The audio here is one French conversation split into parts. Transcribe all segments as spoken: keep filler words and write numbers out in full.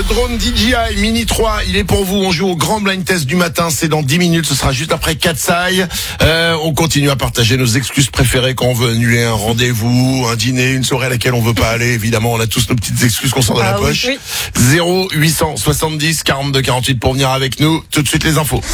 Le drone D J I Mini trois, il est pour vous. On joue au grand blind test du matin. C'est dans dix minutes. Ce sera juste après Katsai. Euh, on continue à partager nos excuses préférées quand on veut annuler un rendez-vous, un dîner, une soirée à laquelle on veut pas aller. Évidemment, on a tous nos petites excuses qu'on sort de la ah, poche. Oui, oui. zéro huit cent soixante-dix quarante-deux quarante-huit pour venir avec nous. Tout de suite les infos.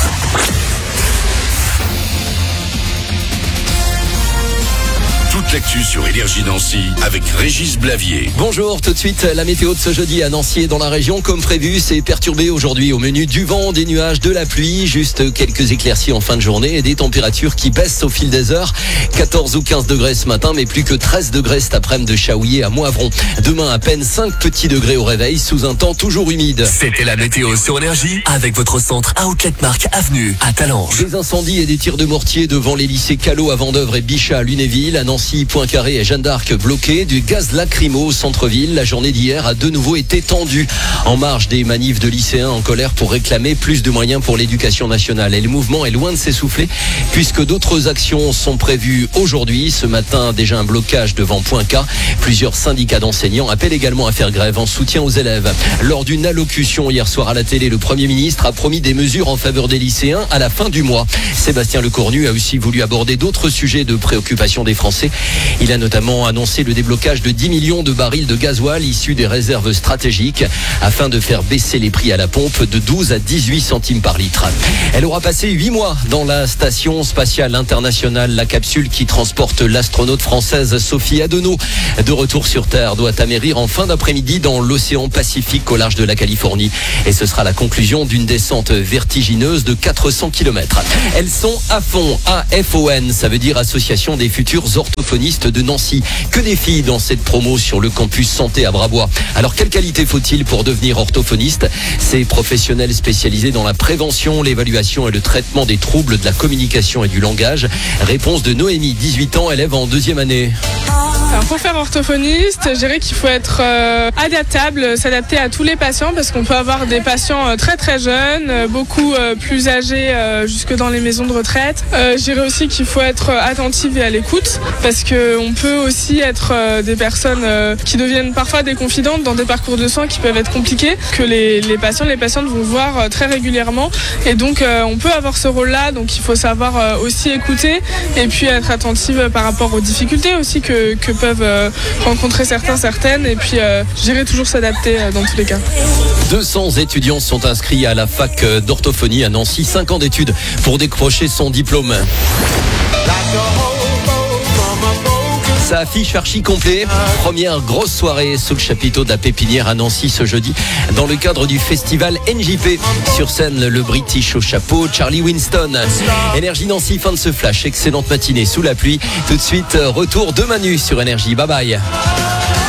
Toute l'actu sur Énergie Nancy avec Régis Blavier. Bonjour, tout de suite la météo de ce jeudi à Nancy et dans la région. Comme prévu, c'est perturbé aujourd'hui au menu du vent, des nuages, de la pluie, juste quelques éclaircies en fin de journée et des températures qui baissent au fil des heures. quatorze ou quinze degrés ce matin, mais plus que treize degrés cet après-midi de Chaouillet à Moivron. Demain, à peine cinq petits degrés au réveil sous un temps toujours humide. C'était la météo sur Énergie avec votre centre Outlet Mark Avenue à Talange. Des incendies et des tirs de mortier devant les lycées Callot à Vendœuvre et Bichat à Lunéville. À Nancy, Poincaré et Jeanne d'Arc bloqués. Du gaz lacrymo au centre-ville. La journée d'hier a de nouveau été tendue. En marge des manifs de lycéens en colère pour réclamer plus de moyens pour l'éducation nationale. Et le mouvement est loin de s'essouffler puisque d'autres actions sont prévues aujourd'hui. Ce matin, déjà un blocage devant Poincaré. Plusieurs syndicats d'enseignants appellent également à faire grève en soutien aux élèves. Lors d'une allocution hier soir à la télé, le Premier ministre a promis des mesures en faveur des lycéens à la fin du mois. Sébastien Lecornu a aussi voulu aborder d'autres sujets de préoccupation des Français. Il a notamment annoncé le déblocage de dix millions de barils de gasoil issus des réserves stratégiques afin de faire baisser les prix à la pompe de douze à dix-huit centimes par litre. Elle aura passé huit mois dans la station spatiale internationale. La capsule qui transporte l'astronaute française Sophie Adenau de retour sur Terre doit atterrir en fin d'après-midi dans l'océan Pacifique au large de la Californie. Et ce sera la conclusion d'une descente vertigineuse de quatre cents kilomètres. Elles sont à fond, A F O N, ça veut dire Association des futurs orthophonistes de Nancy. Que des filles dans cette promo sur le campus santé à Brabois. Alors quelle qualité faut-il pour devenir orthophoniste? Ces professionnels spécialisés dans la prévention, l'évaluation et le traitement des troubles de la communication et du langage. Réponse de Noémie, dix-huit ans, élève en deuxième année. Alors pour faire orthophoniste, je dirais qu'il faut être euh, adaptable, s'adapter à tous les patients parce qu'on peut avoir des patients euh, très très jeunes, euh, beaucoup euh, plus âgés euh, jusque dans les maisons de retraite. Euh, je dirais aussi qu'il faut être attentif et à l'écoute parce qu'on peut aussi être euh, des personnes euh, qui deviennent parfois des confidentes dans des parcours de soins qui peuvent être compliqués, que les, les patients, les patientes vont voir euh, très régulièrement et donc euh, on peut avoir ce rôle-là, donc il faut savoir euh, aussi écouter et puis être attentif euh, par rapport aux difficultés aussi que, que peuvent euh, rencontrer certains, certaines et puis euh, je dirais toujours s'adapter euh, dans tous les cas. deux cents étudiants sont inscrits à la fac d'orthophonie à Nancy, cinq ans d'études pour décrocher son diplôme. Ça affiche archi complet. Première grosse soirée sous le chapiteau de la Pépinière à Nancy ce jeudi dans le cadre du festival N J P. Sur scène, le British au chapeau, Charlie Winston. Énergie Nancy, fin de ce flash. Excellente matinée sous la pluie. Tout de suite, retour de Manu sur Énergie. Bye bye.